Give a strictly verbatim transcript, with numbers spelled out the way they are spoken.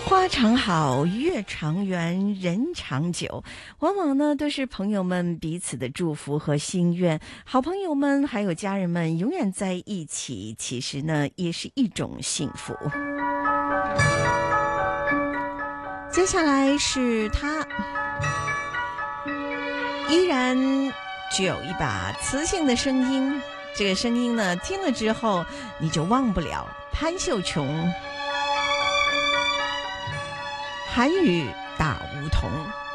花常好，月常圆，人长久，往往呢都是朋友们彼此的祝福和心愿。好朋友们还有家人们永远在一起，其实呢也是一种幸福。接下来是他，依然具有一把磁性的声音，这个声音呢听了之后你就忘不了潘秀琼。韩语大梧桐。